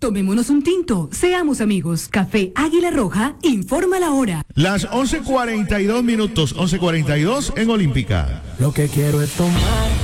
Tomémonos un tinto, seamos amigos. Café Águila Roja, informa la hora. Las 11:42 minutos, 11:42 en Olímpica. Lo que quiero es tomar